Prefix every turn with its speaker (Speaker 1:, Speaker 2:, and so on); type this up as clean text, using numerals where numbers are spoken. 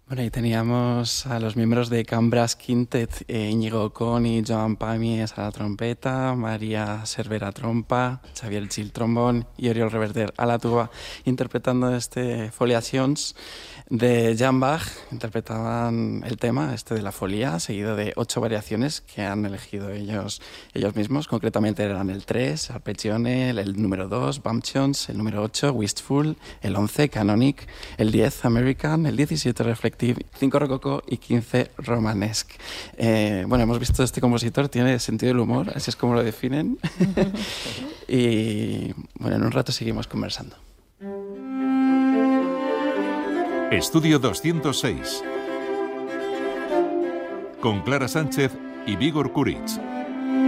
Speaker 1: Bueno, ahí teníamos a los miembros de Can Brass Quintet, Íñigo Coni, Joan Pamies a la trompeta, María Cervera trompa, Xavier Gil trombón y Oriol Reverter a la tuba, interpretando este Foliacions de Jan Bach. Interpretaban el tema de la folía, seguido de 8 variaciones que han elegido ellos mismos. Concretamente eran el 3, Arpeggione, el número 2, Bumptions, el número 8, Wistful, el 11, Canonic, el 10, American, el 17, Reflective, 5, Rococo y 15, Romanesque. Bueno, hemos visto este compositor, tiene sentido del humor, así es como lo definen. Y bueno, en un rato seguimos conversando.
Speaker 2: Estudio 206 con Clara Sánchez y Vígor Kuric.